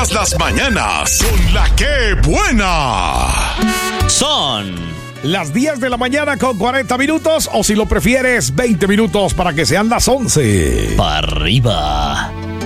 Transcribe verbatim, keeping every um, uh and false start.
Todas las mañanas con La Que Buena. Son las diez de la mañana con cuarenta minutos, o si lo prefieres, veinte minutos para que sean las once. para arriba.